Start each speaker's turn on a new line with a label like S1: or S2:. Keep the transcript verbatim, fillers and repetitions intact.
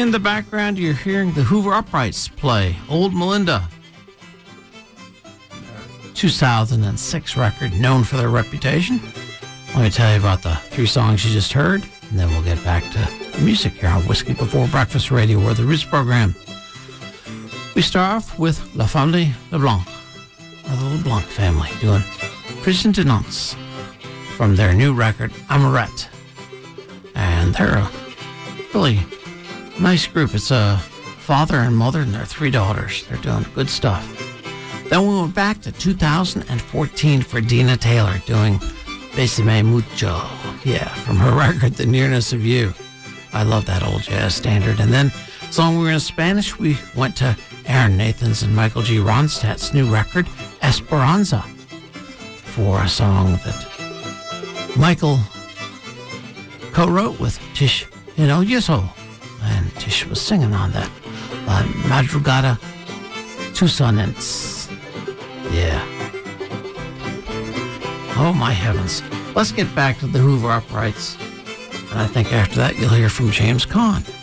S1: In the background, you're hearing the Hoover Uprights play Old Melinda. two thousand six record, known for their reputation. Let me tell you about the three songs you just heard, and then we'll get back to music here on Whiskey Before Breakfast Radio, or the Roots program. We start off with La Famille LeBlanc, or the LeBlanc family, doing Prison de Nantes from their new record, Amourette. And they're a really nice group. It's a father and mother and their three daughters. They're doing good stuff. Then we went back to two thousand fourteen for Dina Taylor doing Bésame Mucho. Yeah, from her record, The Nearness of You. I love that old jazz standard. And then, song we were in Spanish, we went to Aaron Nathans and Michael G. Ronstadt's new record, Esperanza, for a song that Michael co-wrote with Tish Hinojosa. And Tish was singing on that. La Madrugada Tucson-ense. Yeah. Oh, my heavens. Let's get back to the Hoover Uprights. And I think after that, you'll hear from James Caan.